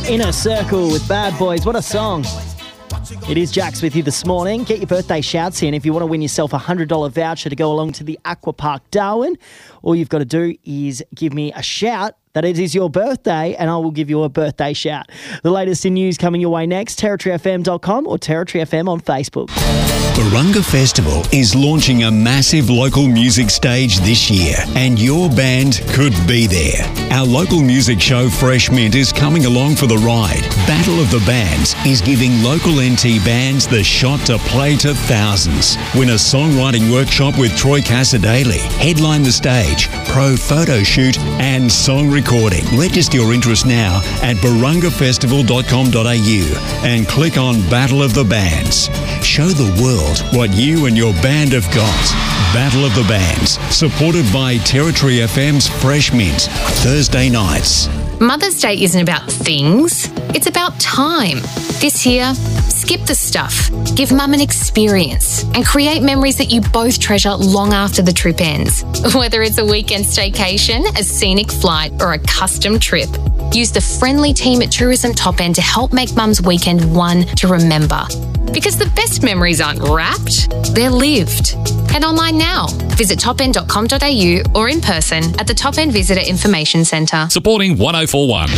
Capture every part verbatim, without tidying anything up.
Inner Circle with Bad Boys. What a song. It is Jax with you this morning. Get your birthday shouts in if you want to win yourself a one hundred dollars voucher to go along to the Aqua Park Darwin. All you've got to do is give me a shout that it is your birthday and I will give you a birthday shout. The latest in news coming your way next, territory f m dot com or Territory F M on Facebook. Barunga Festival is launching a massive local music stage this year and your band could be there. Our local music show Fresh Mint is coming along for the ride. Battle of the Bands is giving local N T bands the shot to play to thousands. Win a songwriting workshop with Troy Casadale, headline the stage, pro photo shoot and song recording. Register your interest now at barunga festival dot com dot a u and click on Battle of the Bands. Show the world what you and your band have got. Battle of the Bands, supported by Territory F M's Fresh Mint, Thursday nights. Mother's Day isn't about things, it's about time. This year, skip the stuff, give Mum an experience and create memories that you both treasure long after the trip ends. Whether it's a weekend staycation, a scenic flight or a custom trip, use the friendly team at Tourism Top End to help make Mum's weekend one to remember. Because the best memories aren't wrapped, they're lived. Head online now. Visit top end dot com dot a u or in person at the Top End Visitor Information Centre. Supporting one oh four one.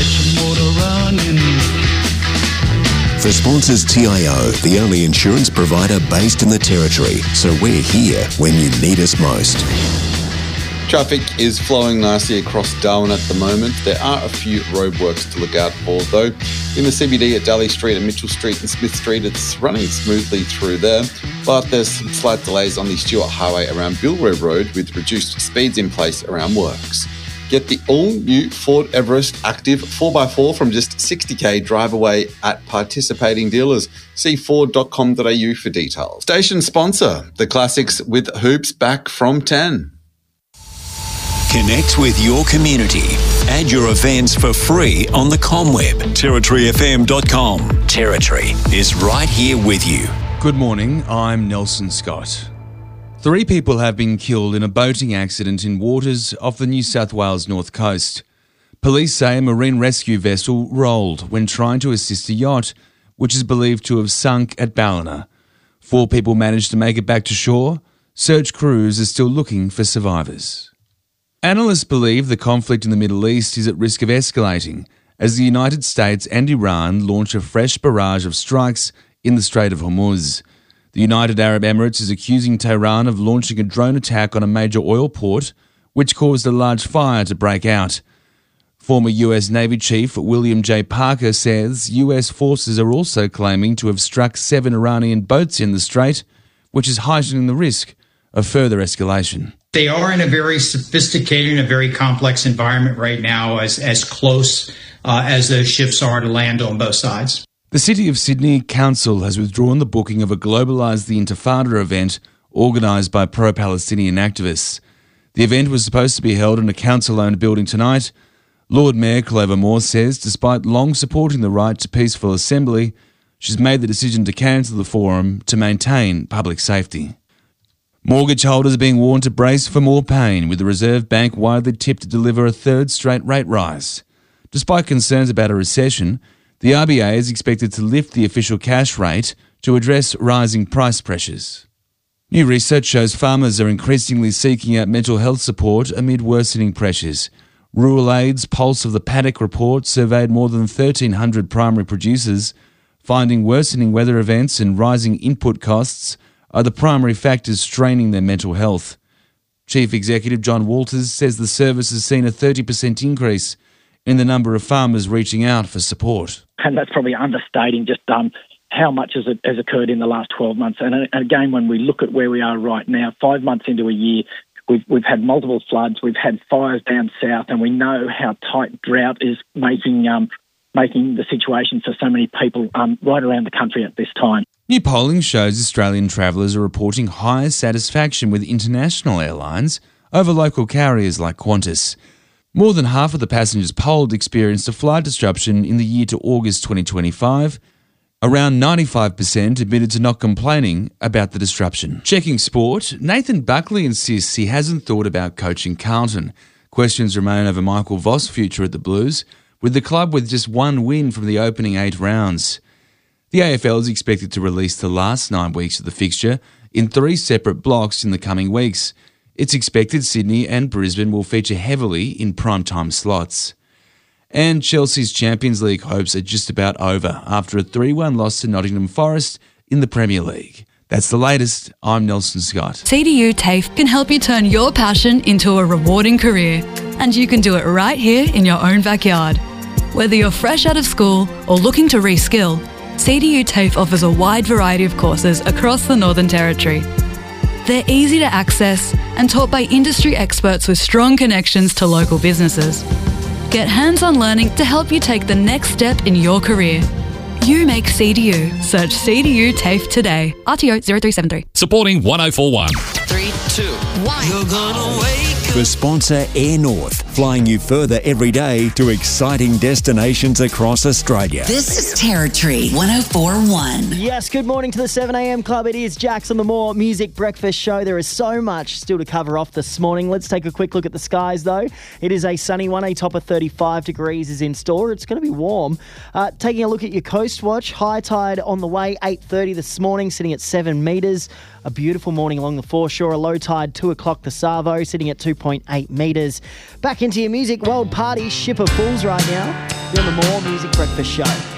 For sponsors T I O, the only insurance provider based in the Territory. So we're here when you need us most. Traffic is flowing nicely across Darwin at the moment. There are a few roadworks to look out for, though. In the C B D at Daly Street and Mitchell Street and Smith Street, it's running smoothly through there, but there's some slight delays on the Stewart Highway around Bilrow Road with reduced speeds in place around works. Get the all-new Ford Everest Active four by four from just sixty k drive away at participating dealers. See ford dot com dot a u for details. Station sponsor, the Classics with Hoops back from ten. Connect with your community. Add your events for free on the ComWeb, territory f m dot com. Territory is right here with you. Good morning, I'm Nelson Scott. Three people have been killed in a boating accident in waters off the New South Wales north coast. Police say a marine rescue vessel rolled when trying to assist a yacht, which is believed to have sunk at Ballina. Four people managed to make it back to shore. Search crews are still looking for survivors. Analysts believe the conflict in the Middle East is at risk of escalating as the United States and Iran launch a fresh barrage of strikes in the Strait of Hormuz. The United Arab Emirates is accusing Tehran of launching a drone attack on a major oil port, which caused a large fire to break out. Former U S Navy Chief William J. Parker says U S forces are also claiming to have struck seven Iranian boats in the strait, which is heightening the risk of further escalation. They are in a very sophisticated and a very complex environment right now, as, as close uh, as those ships are to land on both sides. The City of Sydney Council has withdrawn the booking of a Globalise the Intifada event organised by pro-Palestinian activists. The event was supposed to be held in a council-owned building tonight. Lord Mayor Clover Moore says despite long supporting the right to peaceful assembly, she's made the decision to cancel the forum to maintain public safety. Mortgage holders are being warned to brace for more pain, with the Reserve Bank widely tipped to deliver a third straight rate rise. Despite concerns about a recession, the R B A is expected to lift the official cash rate to address rising price pressures. New research shows farmers are increasingly seeking out mental health support amid worsening pressures. Rural Aid's Pulse of the Paddock report surveyed more than thirteen hundred primary producers, finding worsening weather events and rising input costs are the primary factors straining their mental health. Chief Executive John Walters says the service has seen a thirty percent increase in the number of farmers reaching out for support. And that's probably understating just um, how much has, it, has occurred in the last twelve months. And, and again, when we look at where we are right now, five months into a year, we've, we've had multiple floods, we've had fires down south, and we know how tight drought is making um, making the situation for so many people um, right around the country at this time. New polling shows Australian travellers are reporting higher satisfaction with international airlines over local carriers like Qantas. More than half of the passengers polled experienced a flight disruption in the year to August twenty twenty-five. Around ninety-five percent admitted to not complaining about the disruption. Checking sport, Nathan Buckley insists he hasn't thought about coaching Carlton. Questions remain over Michael Voss' future at the Blues, with the club with just one win from the opening eight rounds. The A F L is expected to release the last nine weeks of the fixture in three separate blocks in the coming weeks. It's expected Sydney and Brisbane will feature heavily in primetime slots. And Chelsea's Champions League hopes are just about over after a three one loss to Nottingham Forest in the Premier League. That's the latest. I'm Nelson Scott. C D U TAFE can help you turn your passion into a rewarding career. And you can do it right here in your own backyard. Whether you're fresh out of school or looking to reskill, C D U TAFE offers a wide variety of courses across the Northern Territory. They're easy to access and taught by industry experts with strong connections to local businesses. Get hands-on learning to help you take the next step in your career. You make C D U. Search C D U TAFE today. R T O zero three seven three. Supporting one oh four one. Three, two, one. You're gonna wake up. For sponsor Air North, flying you further every day to exciting destinations across Australia. This is Territory one oh four one. Yes, good morning to the seven a.m. Club. It is Jax on the More Music Breakfast Show. There is so much still to cover off this morning. Let's take a quick look at the skies, though. It is a sunny one. A top of thirty-five degrees is in store. It's going to be warm. Uh, taking a look at your coast watch, high tide on the way, eight thirty this morning, sitting at seven metres. A beautiful morning along the foreshore. A low tide, two o'clock the Savo, sitting at two point eight metres. Back into your music world party, Ship of Fools right now. You're on the More Music Breakfast Show.